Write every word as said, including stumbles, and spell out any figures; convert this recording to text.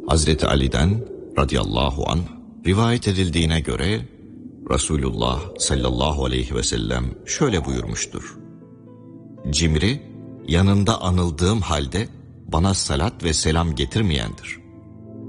Hazreti Ali'den radıyallahu anh rivayet edildiğine göre Resulullah sallallahu aleyhi ve sellem şöyle buyurmuştur: Cimri, yanında anıldığım halde bana salat ve selam getirmeyendir.